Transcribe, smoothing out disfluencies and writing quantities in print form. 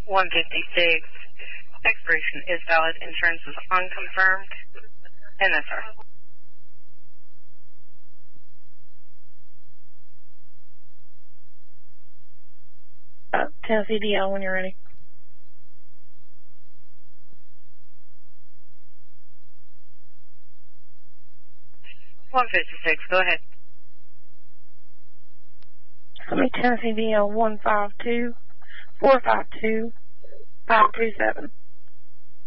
156. Expiration is valid. Insurance is unconfirmed. NSR. Tennessee DL when you're ready. Go ahead. Tennessee DL 152-452-527.